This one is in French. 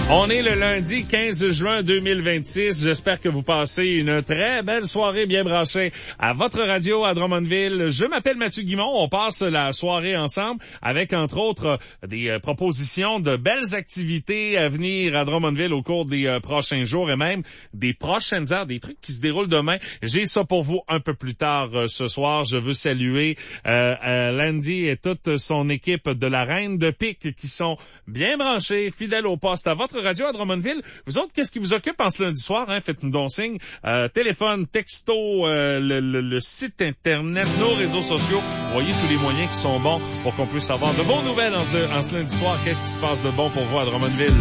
On est le lundi 15 juin 2026. J'espère que vous passez une très belle soirée bien branchée à votre radio à Drummondville. Je m'appelle Mathieu Guimond. On passe la soirée ensemble avec, entre autres, des propositions de belles activités à venir à Drummondville au cours des prochains jours et même des prochaines heures, des trucs qui se déroulent demain. J'ai ça pour vous un peu plus tard ce soir. Je veux saluer Landy et toute son équipe de la Reine de Pique qui sont bien branchés, fidèles au poste à votre radio à Drummondville. Vous autres, qu'est-ce qui vous occupe en ce lundi soir? Faites-nous donc signe. Téléphone, texto, le site Internet, nos réseaux sociaux. Voyez tous les moyens qui sont bons pour qu'on puisse avoir de bonnes nouvelles en ce lundi soir. Qu'est-ce qui se passe de bon pour vous à Drummondville?